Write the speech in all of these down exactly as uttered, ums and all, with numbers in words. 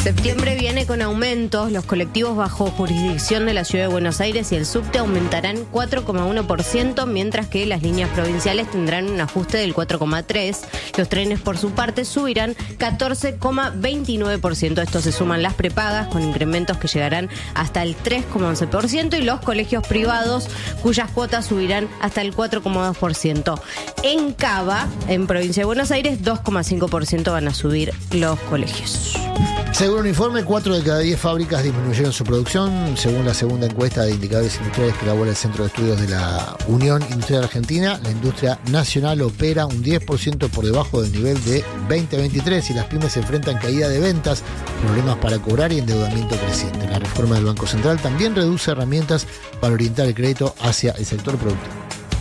Septiembre viene con aumentos. Los colectivos bajo jurisdicción de la Ciudad de Buenos Aires y el subte aumentarán cuatro coma uno por ciento, mientras que las líneas provinciales tendrán un ajuste del cuatro coma tres por ciento. Los trenes, por su parte, subirán catorce coma veintinueve por ciento. A esto se suman las prepagas, con incrementos que llegarán hasta el tres coma once por ciento, y los colegios privados, cuyas cuotas subirán hasta el cuatro coma dos por ciento. En Cava, en Provincia de Buenos Aires, dos coma cinco por ciento van a subir los colegios. Según un informe, cuatro de cada diez fábricas disminuyeron su producción. Según la segunda encuesta de indicadores industriales que elabora el Centro de Estudios de la Unión Industrial Argentina, la industria nacional opera un diez por ciento por debajo del nivel de veinte veintitrés y las pymes se enfrentan caída de ventas, problemas para cobrar y endeudamiento creciente. La reforma del Banco Central también reduce herramientas para orientar el crédito hacia el sector productivo.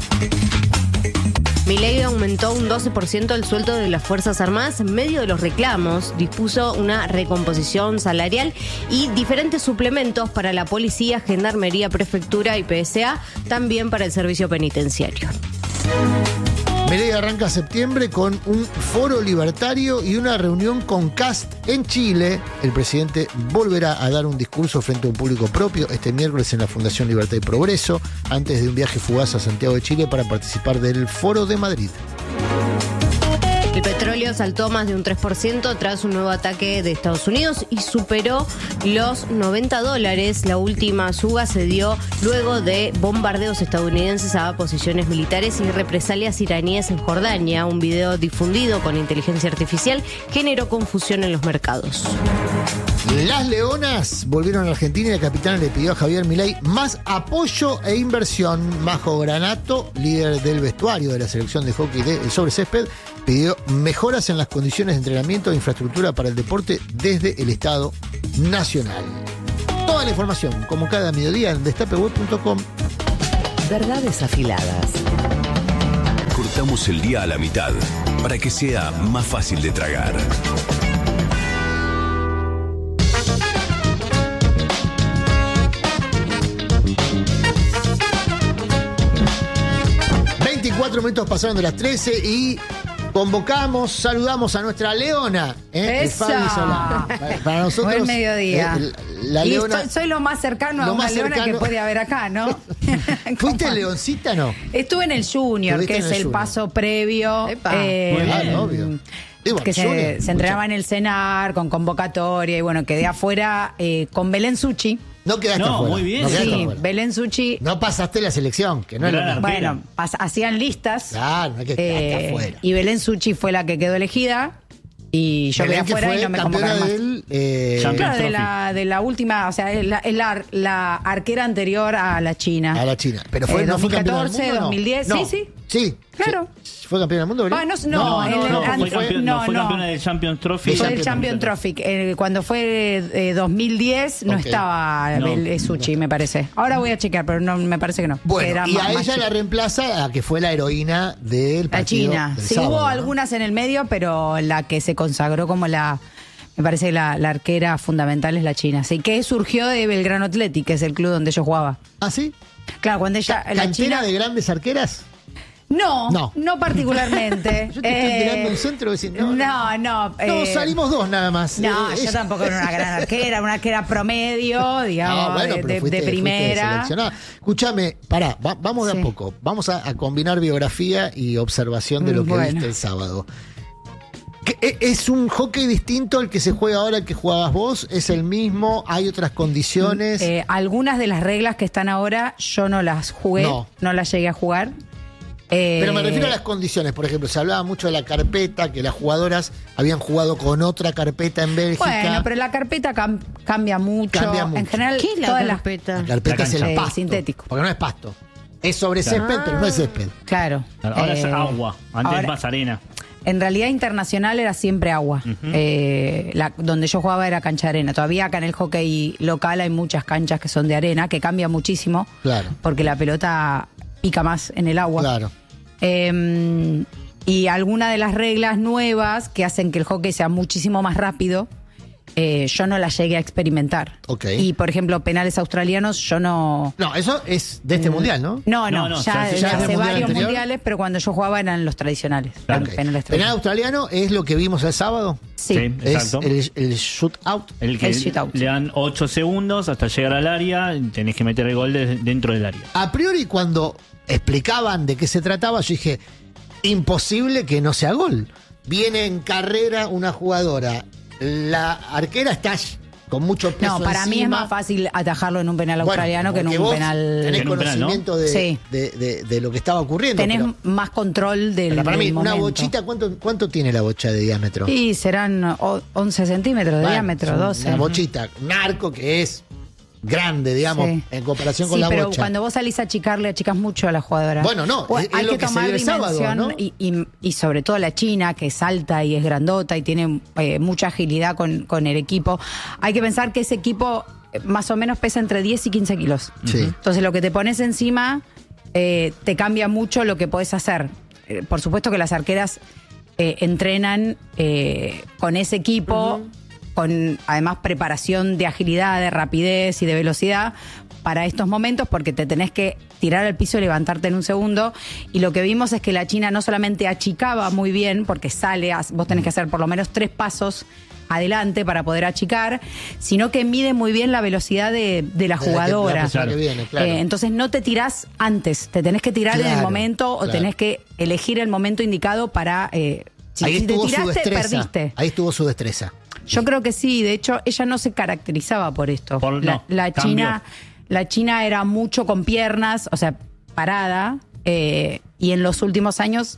Milei aumentó un doce por ciento el sueldo de las Fuerzas Armadas en medio de los reclamos. Dispuso una recomposición salarial y diferentes suplementos para la policía, gendarmería, prefectura y P S A, también para el servicio penitenciario. Milei arranca septiembre con un foro libertario y una reunión con Kast en Chile. El presidente volverá a dar un discurso frente a un público propio este miércoles en la Fundación Libertad y Progreso, antes de un viaje fugaz a Santiago de Chile para participar del Foro de Madrid. El petróleo saltó más de un tres por ciento tras un nuevo ataque de Estados Unidos y superó los noventa dólares. La última suba se dio luego de bombardeos estadounidenses a posiciones militares y represalias iraníes en Jordania. Un video difundido con inteligencia artificial generó confusión en los mercados. Las Leonas volvieron a Argentina y la capitana le pidió a Javier Milei más apoyo e inversión. Majo Granato, líder del vestuario de la selección de hockey de sobre césped, pidió mejoras en las condiciones de entrenamiento e infraestructura para el deporte desde el Estado Nacional. Toda la información, como cada mediodía, en destape web punto com. Verdades afiladas. Cortamos el día a la mitad para que sea más fácil de tragar. veinticuatro minutos pasaron de las trece y convocamos, saludamos a nuestra leona, ¿eh? ¡Eso! Fabi Solá. Para, para nosotros. Buen mediodía. Eh, la y leona, soy, soy lo más cercano lo a una más leona cercano. que puede haber acá, ¿no? ¿Fuiste ¿Cómo? leoncita, no? Estuve en el Junior, Estuviste que en es el el Junior. paso previo. Epa. eh, Muy bien, obvio. Y bueno, que se, Junior, se entrenaba en el CENAR con convocatoria y bueno, quedé afuera eh, con Belén Suchi. No quedaste No, afuera. muy bien. No quedaste Sí, afuera. Belén Suchi. No pasaste la selección, que no es lo Gran mismo. arquera. Bueno, pas- hacían listas. Claro, no es que quedaste eh, afuera. y Belén Suchi fue la que quedó elegida. Y yo Belén, quedé que afuera fue y no me campeona convocaron más. del eh, Champions Claro, de Trophy. la, de la última, o sea, es la, es la, la arquera anterior a la China. a la China. Pero fue, Eh, ¿no fue dos mil campeona del catorce, mundo, no? dos mil diez, No. sí, sí. Sí. Claro. Sí. ¿Fue campeona del mundo, Belén? Ah, no, no, No, el- no, no, an- fue, campeón, no, no, fue no. campeona del Champions Trophy. De Fue el Champions Champion Trophy. Eh, cuando fue eh, dos mil diez no Ok. estaba No. Bel- Suchi, me parece. Ahora voy a chequear, pero no me parece que no. que Bueno, era y más- a más ella chica. la reemplaza a que fue la heroína del La partido China. del Sí, sábado, hubo ¿no? algunas en el medio, pero la que se consagró como la... Me parece que la, la arquera fundamental es la China. Sí, que surgió de Belgrano Athletic, que es el club donde yo jugaba. ¿Ah, sí? Claro, cuando ella... Ca- la ¿Cantera China... de grandes arqueras? No, No. no, particularmente. Yo te estoy Eh, tirando un centro y decís, no, No, no. No, eh, salimos dos nada más. No, Eh, yo ella- tampoco era una gran arquera, una arquera promedio, digamos, Ah, bueno, pero de, fuiste- de fuiste primera. seleccionada. Escúchame, pará, va- vamos de Sí. a poco. Vamos a, a combinar biografía y observación de lo que Bueno. viste el sábado. ¿Qué- e- ¿Es un hockey distinto al que se juega ahora al que jugabas vos? ¿Es el mismo? ¿Hay otras condiciones? Eh, algunas de las reglas que están ahora yo no las jugué, No. no, las llegué a jugar. Eh, Pero me refiero a las condiciones. Por ejemplo, se hablaba mucho de la carpeta, que las jugadoras habían jugado con otra carpeta en Bélgica. Bueno, pero la carpeta cam- cambia mucho. Cambia mucho. En general, ¿Qué es la todas las- carpeta? La carpeta La es el cancha. pasto. Eh, sintético. Porque no es pasto. Es sobre césped, pero no es césped. Claro. Ahora es Eh, agua, antes ahora- más arena. En realidad internacional era siempre agua. Eh, la- donde yo jugaba era cancha de arena. Todavía acá en el hockey local hay muchas canchas que son de arena, que cambia muchísimo. Claro. Porque la pelota pica más en el agua. Claro. Eh, y algunas de las reglas nuevas que hacen que el hockey sea muchísimo más rápido eh, yo no la llegué a experimentar. Ok. Y, por ejemplo, penales australianos, yo no... No, eso es de este mundial, ¿no? No, no, No, no, ya, ya- ya ya es del hace mundial varios anterior. mundiales, pero cuando yo jugaba eran los tradicionales. Claro. eran Ok. penales Penal tradicionales. australiano es lo que vimos el sábado. Sí. Sí. Es Exacto. el, el shootout. El que El shootout. le dan ocho segundos hasta llegar al área, tenés que meter el gol de- dentro del área. A priori, cuando explicaban de qué se trataba, yo dije, imposible que no sea gol. Viene en carrera una jugadora, la arquera está con mucho peso No, para mí es encima. más fácil atajarlo en un penal Bueno, australiano que en porque un vos penal... Tenés En un penal, ¿no? conocimiento de, Sí. de- de- de lo que estaba ocurriendo. Tenés pero- más control del, pero para mí, del una momento. bochita, ¿cuánto, ¿cuánto tiene la bocha de diámetro? Y serán o- once centímetros de Bueno, diámetro, es un- doce. Una bochita, un arco que es grande, digamos, Sí. en comparación con Sí, la pero bocha. cuando vos salís a achicarle, achicas mucho a la jugadora. Bueno, no, O- es- es hay lo que que se tomar vio el sábado, dimensión ¿no? y, y- y sobre todo la China, que es alta y es grandota y tiene eh, mucha agilidad con, con el equipo. Hay que pensar que ese equipo eh, más o menos pesa entre diez y quince kilos. Sí. Entonces lo que te pones encima eh, te cambia mucho lo que podés hacer. Eh, por supuesto que las arqueras eh, entrenan eh, con ese equipo, con además preparación de agilidad, de rapidez y de velocidad para estos momentos, porque te tenés que tirar al piso y levantarte en un segundo. Y lo que vimos es que la China no solamente achicaba muy bien, porque sale, vos tenés que hacer por lo menos tres pasos adelante para poder achicar, sino que mide muy bien la velocidad de, de la De la que- jugadora. la persona que viene, claro. Eh, entonces no te tirás antes, te tenés que tirar en el Claro, momento o claro. tenés que elegir el momento indicado para... eh, si, Ahí si te estuvo su tiraste, destreza. perdiste. Ahí estuvo su destreza. Yo creo que sí, de hecho ella no se caracterizaba por esto. Por- la, no, la cambió. China, la China era mucho con piernas, o sea, parada, eh, y en los últimos años,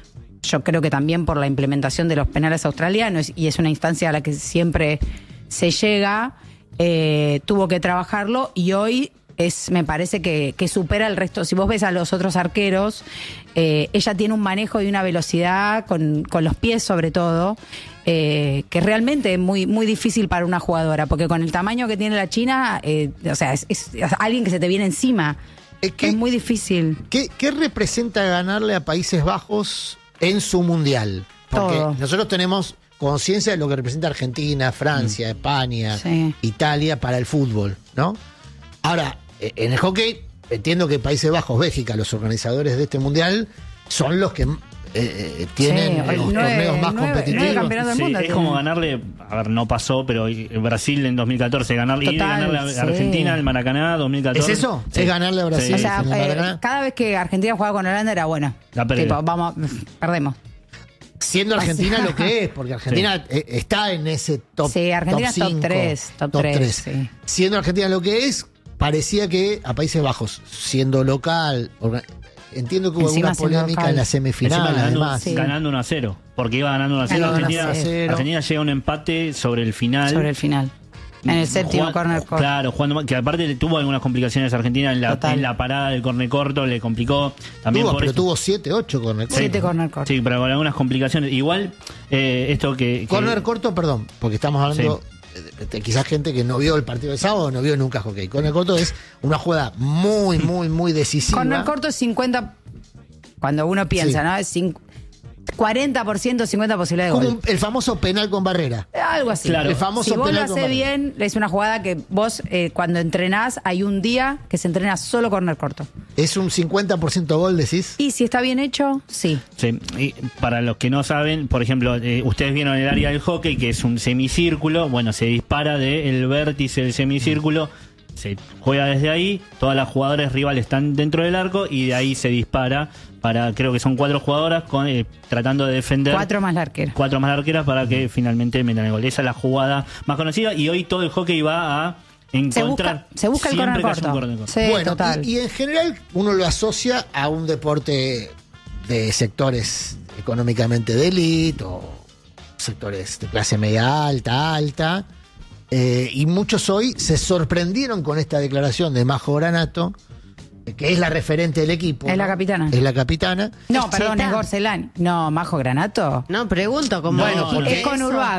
yo creo que también por la implementación de los penales australianos, y es una instancia a la que siempre se llega, eh, tuvo que trabajarlo y hoy es, me parece que, que supera el resto. Si vos ves a los otros arqueros, eh, ella tiene un manejo y una velocidad con, con los pies sobre todo, eh, que realmente es muy, muy difícil para una jugadora, porque con el tamaño que tiene la China, eh, o sea, es, es alguien que se te viene encima. Es que- Es muy difícil. ¿Qué, qué representa ganarle a Países Bajos en su mundial? Porque Todo. nosotros tenemos conciencia de lo que representa Argentina, Francia, España, Sí. Italia para el fútbol, ¿no? Ahora, eh, en el hockey, entiendo que Países Bajos, Bélgica, los organizadores de este mundial, son los que eh, eh, tienen Sí, los el nueve- torneos más nueve- competitivos. nueve campeonatos del Sí, mundo es tiene. como ganarle, a ver, no pasó, pero Brasil en dos mil catorce, ganarle, ir y Total, ganarle a sí. Argentina, el Maracaná, dos mil catorce. ¿Es eso? Sí. ¿Es ganarle a Brasil? Sí. O sea, en el eh, Maracaná? cada vez que Argentina jugaba con Holanda era bueno. La pérdida. Tipo, vamos, perdemos. Siendo Argentina lo que es, porque Argentina eh, está en ese top Sí, Argentina es top cinco, tres, top tres, sí. Siendo Argentina lo que es, parecía que a Países Bajos, siendo local, orga- entiendo que hubo Encima alguna siendo polémica local. en la Encima semifinal, ganando, además. Sí. ganando uno a cero, porque iba ganando uno a cero. Ganando uno a Argentina, cero. Argentina llega a un empate sobre el final. Sobre el final. En el séptimo Juan- corner court. Claro, jugando mal, que aparte tuvo algunas complicaciones Argentina en la, Total. en la parada del corner corto, le complicó también Tuvo, por pero esto. tuvo siete, ocho corner corto. Siete corner court. Sí, pero con algunas complicaciones. Igual, eh, esto que. que- Corner corto, perdón, porque estamos hablando de, de quizás gente que no vio el partido de sábado, no vio nunca hockey. Corner corto es una jugada muy, muy, muy decisiva. Corner corto es cincuenta. Cuando uno piensa, Sí. ¿no? Es cincu- cuarenta por ciento, cincuenta posibilidad de Como gol. un- el famoso penal con barrera. Algo así. Claro. El famoso Si vos lo penal con haces barrera. bien, es una jugada que vos, eh, cuando entrenás, hay un día que se entrena solo corner corto. Es un cincuenta por ciento gol, decís. Y si está bien hecho, sí. Sí, y para los que no saben, por ejemplo, eh, ustedes vieron el área del hockey, que es un semicírculo. Bueno, se dispara del vértice del semicírculo, se juega desde ahí, todas las jugadoras rivales están dentro del arco y de ahí se dispara para, creo que son cuatro jugadoras con, eh, tratando de defender. Cuatro más la arquera. Cuatro más arqueras para que finalmente metan el gol. Esa es la jugada más conocida y hoy todo el hockey va a Se encontrar. busca, se busca el siempre corner que haya un corto. corner corto. Sí, bueno, total. y, y en general uno lo asocia a un deporte de sectores económicamente de élite o sectores de clase media alta, alta. Eh, y muchos hoy se sorprendieron con esta declaración de Majo Granato, que es la referente del equipo. Es la ¿no? capitana. Es la capitana. No, Es perdón, cheta. es Gorcelán. No, Majo Granato. No, pregunto como. Bueno, porque- Es con Uruaga.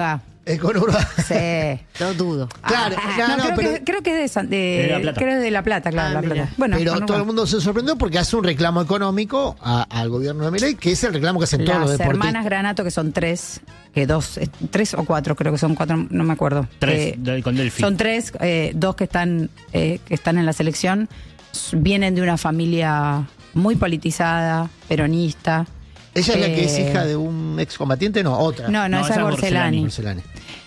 El conurbano. Sí. Lo dudo. Claro, Ah, no, no, no, creo, pero, que, creo que es de, San- de, De La Plata. creo que es de La Plata, claro, Ah, La mira. Plata. Bueno, pero conurbano. todo el mundo se sorprendió porque hace un reclamo económico a- al gobierno de Milei, que es el reclamo que hacen todos los Las deportistas. hermanas Granato, que son tres, que dos, eh, tres o cuatro, creo que son cuatro, no me acuerdo. Tres, Eh, de- con Delphi. Son tres, eh, dos que están, eh, que están en la selección, s- vienen de una familia muy politizada, peronista. ¿Ella es la que es Eh, hija de un excombatiente? No, otra. No, no, No, esa esa es es Borselani. Porcelani.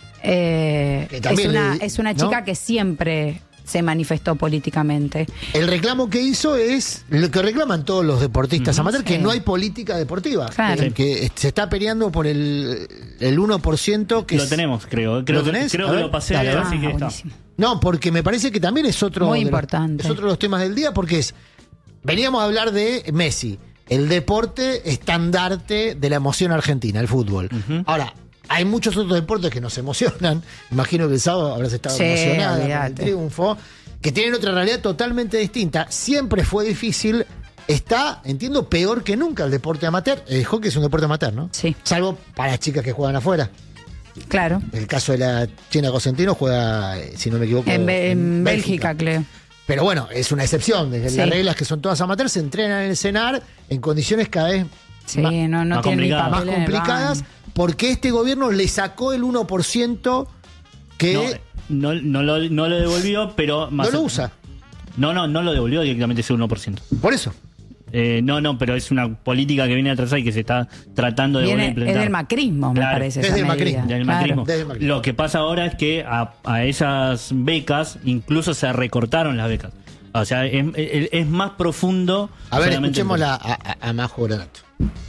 Eh, Que es, también una, le- es una ¿no? chica que siempre se manifestó políticamente. El reclamo que hizo es lo que reclaman todos los deportistas amateurs, que Sí. no hay política deportiva. Claro. Que, que se está peleando por el, el uno por ciento que Lo es- tenemos, creo. Creo, ¿Lo que- tenés? creo A que ver, lo pasé, dale, a ver. así que Ah, está. buenísimo. No, porque me parece que también es otro Muy de los- importante. es otro de los temas del día, porque es veníamos a hablar de Messi, el deporte estandarte de la emoción argentina, el fútbol. Ahora, hay muchos otros deportes que nos emocionan. Imagino que el sábado habrás estado Sí, emocionada con el olvídate. triunfo, que tienen otra realidad totalmente distinta. Siempre fue difícil. Está, entiendo, peor que nunca el deporte amateur. El hockey es un deporte amateur, ¿no? Sí. Salvo para las chicas que juegan afuera. Claro. El caso de la China Cosentino juega, eh, si no me equivoco, En, Be- en Bélgica, creo. Pero bueno, es una excepción. Desde Sí. las reglas que son todas amateurs, se entrenan en el cenar en condiciones cada vez Sí, más, no, no más tiene ni complicado. más papel en el complicadas, baño. porque este gobierno le sacó el uno por ciento que No, no, no, lo, no lo devolvió, pero... más- no lo usa. No, no, no lo devolvió directamente ese uno por ciento. Por eso. Eh, no, no, pero es una política que viene atrás y que se está tratando de volver a Viene, es implementar. del macrismo, me Claro, parece. desde esa el medida. macrismo. Del Claro. macrismo. Desde el macrismo. Lo que pasa ahora es que a, a esas becas incluso se recortaron las becas. O sea, es, es- es más profundo. A ver, solamente escuchemos el- a, a, a Majo Granato.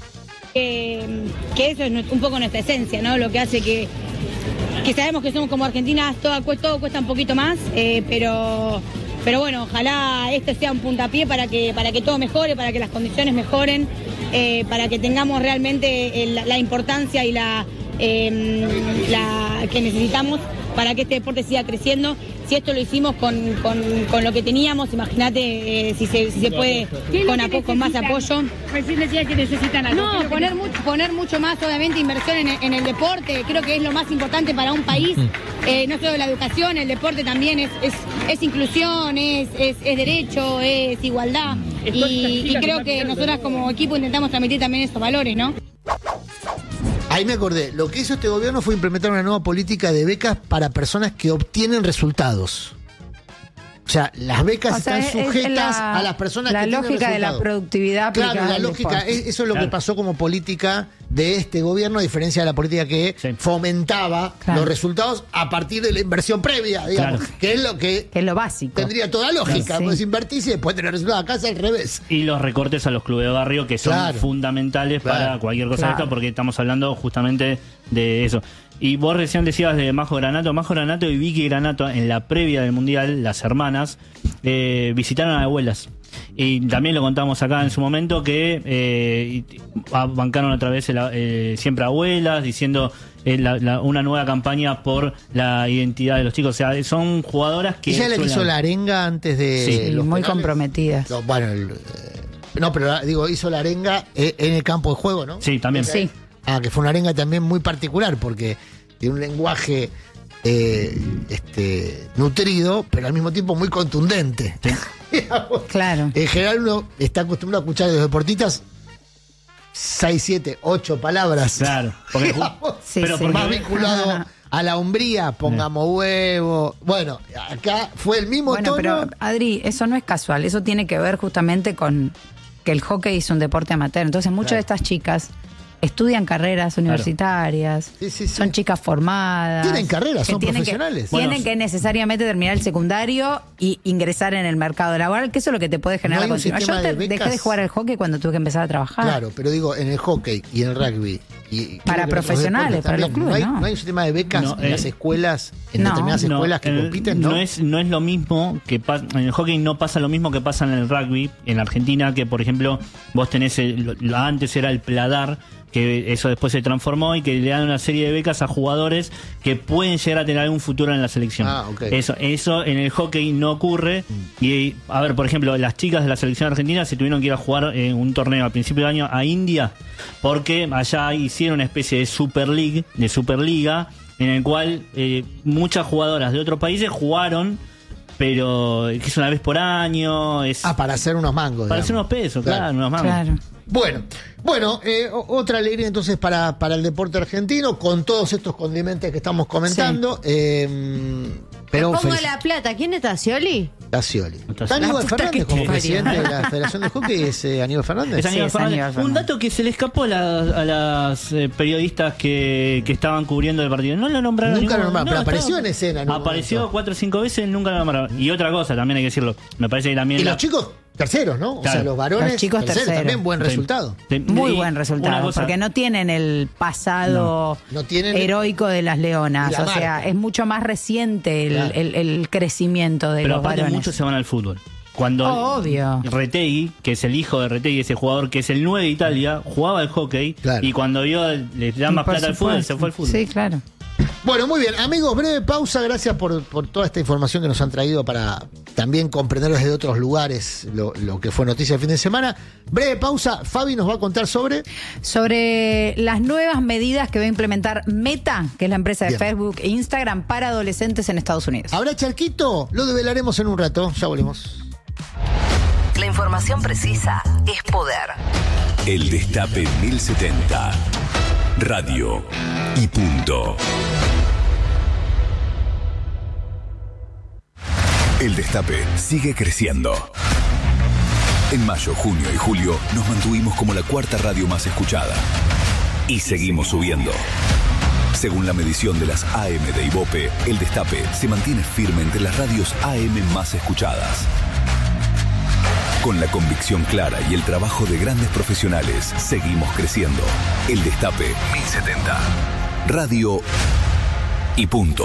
que, que eso es nu- un poco nuestra esencia, ¿no? Lo que hace que, que sabemos que somos como argentinas, todo, cu- todo cuesta un poquito más, eh, pero, pero bueno, ojalá esto sea un puntapié para que, para que todo mejore, para que las condiciones mejoren, eh, para que tengamos realmente el- la importancia y la, eh, la que necesitamos para que este deporte siga creciendo. Si esto lo hicimos con, con, con lo que teníamos, imagínate eh, si, se, si se puede con, apo- con más apoyo. No, poner mucho, poner mucho más, obviamente, inversión en el, en el deporte. Creo que es lo más importante para un país. Eh, no solo la educación, el deporte también es, es, es inclusión, es, es, es derecho, es igualdad. Y, y creo que nosotras como equipo intentamos transmitir también esos valores, ¿no? Ahí me acordé. Lo que hizo este gobierno fue implementar una nueva política de becas para personas que obtienen resultados. O sea, las becas O sea, están es- es sujetas la- a las personas la que tienen lógica de la resultados. productividad aplicada Claro, la al lógica, deporte. es- eso es lo Claro. que pasó como política de este gobierno, a diferencia de la política que Sí. fomentaba Claro. los resultados a partir de la inversión previa, digamos, Claro. que es lo que Que es lo básico. tendría toda lógica. Sí. Puedes invertir y después tener resultados. Acá es al revés. Y los recortes a los clubes de barrio que son Claro. fundamentales Claro. para cualquier cosa de Claro. esta, porque estamos hablando justamente de eso. Y vos recién decías de Majo Granato. Majo Granato y Vicky Granato, en la previa del Mundial, las hermanas, eh, visitaron a abuelas. Y también lo contamos acá en su momento que eh, y- a- bancaron otra vez el- eh, siempre abuelas, diciendo eh, la- la- una nueva campaña por la identidad de los chicos. O sea, son jugadoras que... Ella le suelen- hizo la arenga antes de. Sí, Sí, los muy penales. comprometidas. No, bueno, el, eh, no, pero ah, digo, hizo la arenga eh, en el campo de juego, ¿no? Sí, también. Sí. Ah, que fue una arenga también muy particular porque tiene un lenguaje eh, este, nutrido, pero al mismo tiempo muy contundente. Digamos. Claro. En general uno está acostumbrado a escuchar de los deportistas seis, siete, ocho palabras. Claro. Porque, Digamos, Sí, pero sí. porque- más vinculado a la hombría, pongamos huevo. Bueno, acá fue el mismo Bueno, tono. pero Adri, eso no es casual, eso tiene que ver justamente con que el hockey es un deporte amateur. Entonces muchas Claro. de estas chicas estudian carreras universitarias, Sí, sí, sí. son chicas formadas. Tienen carreras, que son tienen que- profesionales. tienen Bueno, que necesariamente terminar el secundario y ingresar en el mercado laboral, que eso es lo que te puede generar No hay la un continuidad. sistema Yo te- de dejé becas. de jugar al hockey cuando tuve que empezar a trabajar. Claro, pero digo, en el hockey y en el rugby. Y, y creo Para que en otros profesionales, deportes para los también, clubes, ¿no hay, no. no hay un sistema de becas No, en eh, las escuelas, en no. determinadas No, escuelas que el- compiten? ¿no? No es, no es lo mismo que pa- en el hockey no pasa lo mismo que pasa en el rugby en Argentina, que por ejemplo vos tenés el- lo- antes era el Pladar, que eso después se transformó y que le dan una serie de becas a jugadores que pueden llegar a tener algún futuro en la selección. Ah, ok. Eso, eso en el hockey no ocurre. Y a ver, por ejemplo, las chicas de la selección argentina se tuvieron que ir a jugar en un torneo a principio de año a India, porque allá hicieron una especie de Super League, de Superliga, en el cual eh, muchas jugadoras de otros países jugaron, pero que es una vez por año. Es Ah, para hacer unos mangos. para digamos. hacer unos pesos, claro, Claro. unos mangos. Claro. Bueno, bueno, eh, o- otra alegría entonces para, para el deporte argentino, con todos estos condimentos que estamos comentando. Eh, pero Pongo felic- la plata. ¿Quién está, Scioli? Scioli. Está Está Aníbal La puta Fernández que como te presidente parió. de la Federación de Hockey, es eh, Aníbal Fernández. Es Aníbal es Fernández. Aníbal Un Fernández. dato que se le escapó a, la- a las eh, periodistas que, que estaban cubriendo el partido. No lo nombraron. Nunca lo ningún- nombraron, pero no, apareció estaba- en escena en un Apareció momento. cuatro o cinco veces, nunca lo nombraron. Y otra cosa, también hay que decirlo. Me parece que también. Y la- los chicos terceros, ¿no? O Claro. sea, los varones Los chicos terceros. también buen Sí. resultado. Sí. Muy Y buen una resultado, cosa- porque no tienen el pasado No. No tienen- heroico de las leonas. Y la O sea, marca. es mucho más reciente el, Claro. el- el crecimiento de Pero los aparte varones. muchos se van al fútbol. Cuando Oh, obvio. Retegui, que es el hijo de Retegui, ese jugador que es el nueve de Italia, jugaba al hockey Claro. y cuando vio le dan más Por plata al fútbol, supuesto. se fue al fútbol. Sí, claro. Bueno, muy bien. Amigos, breve pausa. Gracias por, por toda esta información que nos han traído para también comprender desde otros lugares lo, lo que fue noticia el fin de semana. Breve pausa. Fabi nos va a contar sobre... Sobre las nuevas medidas que va a implementar Meta, que es la empresa de Bien. Facebook e Instagram para adolescentes en Estados Unidos. ¿Habrá charquito? Lo develaremos en un rato. Ya volvemos. La información precisa es poder. El Destape mil setenta. Radio y punto. El Destape sigue creciendo. En mayo, junio y julio nos mantuvimos como la cuarta radio más escuchada. Y seguimos subiendo. Según la medición de las A M de Ibope, el Destape se mantiene firme entre las radios A M más escuchadas. Con la convicción clara y el trabajo de grandes profesionales, seguimos creciendo. El Destape mil setenta. Radio y punto.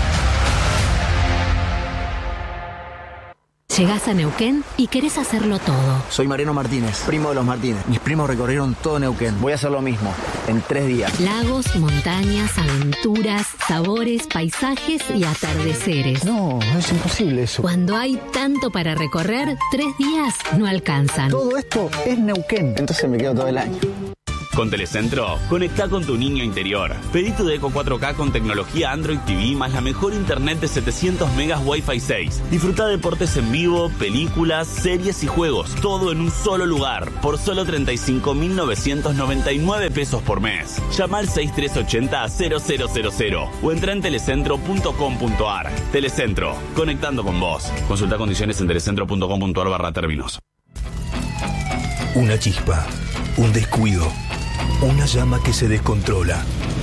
Llegás a Neuquén y querés hacerlo todo. Soy Mariano Martínez, primo de los Martínez. Mis primos recorrieron todo Neuquén. Voy a hacer lo mismo, en tres días. Lagos, montañas, aventuras, sabores, paisajes y atardeceres. No, no es imposible eso. Cuando hay tanto para recorrer, tres días no alcanzan. Todo esto es Neuquén. Entonces me quedo todo el año. Con Telecentro, conectá con tu niño interior. Pedí tu Deco cuatro K con tecnología Android T V más la mejor internet de setecientos megas Wi-Fi seis. Disfruta deportes en vivo, películas, series y juegos, todo en un solo lugar, por solo treinta y cinco mil novecientos noventa y nueve pesos por mes. Llama al seis tres ocho cero cero cero cero cero o entra en telecentro punto com punto ar. Telecentro, conectando con vos. Consulta condiciones en telecentro punto com punto ar barra términos. Una chispa, un descuido, una llama que se descontrola.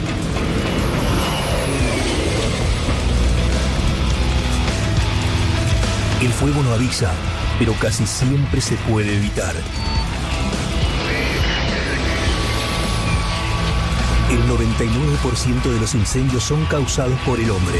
El fuego no avisa, pero casi siempre se puede evitar. El noventa y nueve por ciento de los incendios son causados por el hombre.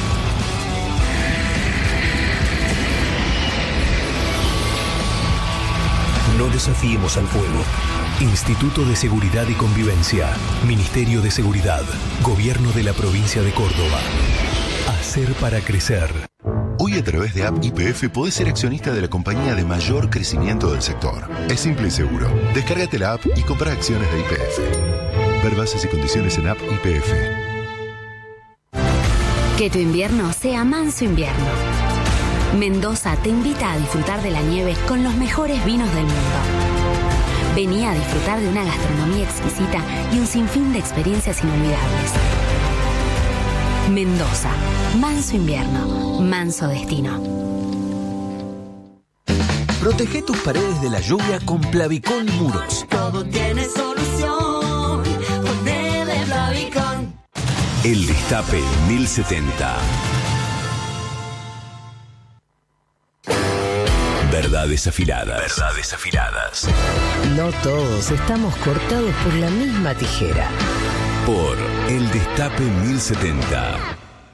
No desafiemos al fuego. Instituto de Seguridad y Convivencia. Ministerio de Seguridad. Gobierno de la Provincia de Córdoba. Hacer para crecer. Hoy a través de App Y P F podés ser accionista de la compañía de mayor crecimiento del sector. Es simple y seguro. Descárgate la app y compra acciones de Y P F. Ver bases y condiciones en App Y P F. Que tu invierno sea manso invierno. Mendoza te invita a disfrutar de la nieve con los mejores vinos del mundo. Vení a disfrutar de una gastronomía exquisita y un sinfín de experiencias inolvidables. Mendoza, manso invierno, manso destino. Protege tus paredes de la lluvia con Plavicón Muros. Todo tiene solución. Ponele Plavicón. El Destape mil setenta. Verdades afiladas. Verdades afiladas. No todos estamos cortados por la misma tijera. Por El Destape mil setenta.